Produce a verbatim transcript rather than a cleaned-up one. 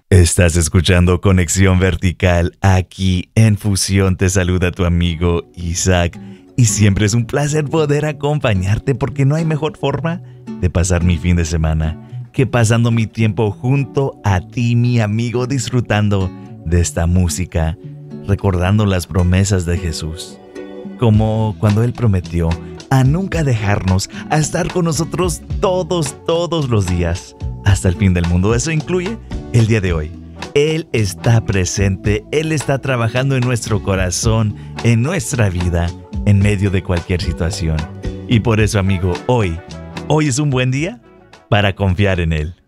Estás escuchando Conexión Vertical aquí en Fusión. Te saluda tu amigo Isaac y siempre es un placer poder acompañarte porque no hay mejor forma de pasar mi fin de semana que pasando mi tiempo junto a ti, mi amigo, disfrutando de esta música, recordando las promesas de Jesús, como cuando Él prometió a nunca dejarnos, a estar con nosotros todos, todos los días, hasta el fin del mundo. Eso incluye el día de hoy. Él está presente, Él está trabajando en nuestro corazón, en nuestra vida, en medio de cualquier situación. Y por eso, amigo, hoy, hoy es un buen día para confiar en Él.